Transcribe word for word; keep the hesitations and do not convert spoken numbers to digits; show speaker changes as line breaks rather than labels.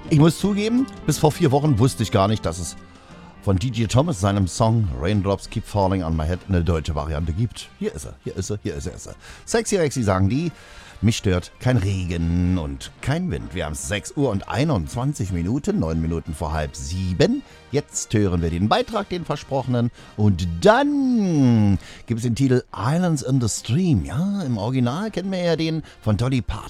Ich muss zugeben, bis vor vier Wochen wusste ich gar nicht, dass es von D J Thomas seinem Song Raindrops Keep Falling on My Head eine deutsche Variante gibt. Hier ist er, hier ist er, hier ist er, hier ist er. Sexy Rexy sagen die, mich stört kein Regen und kein Wind. Wir haben sechs Uhr und einundzwanzig Minuten, neun Minuten vor halb sieben. Jetzt hören wir den Beitrag, den versprochenen. Und dann gibt es den Titel Islands in the Stream. Ja, im Original kennen wir ja den von Dolly Parton.